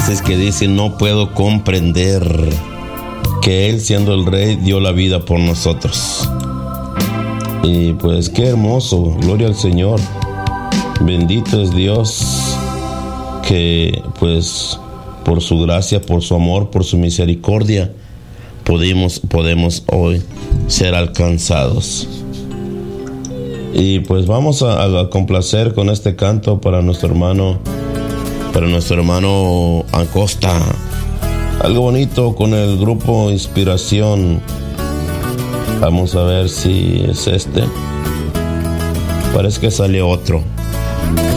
veces que dicen no puedo comprender que Él, siendo el Rey, dio la vida por nosotros. Y pues qué hermoso, gloria al Señor. Bendito es Dios que pues por su gracia, por su amor, por su misericordia podemos hoy ser alcanzados. Y pues vamos a complacer con este canto para nuestro hermano Acosta. Algo bonito con el grupo Inspiración. Vamos a ver si es este. Parece que sale otro.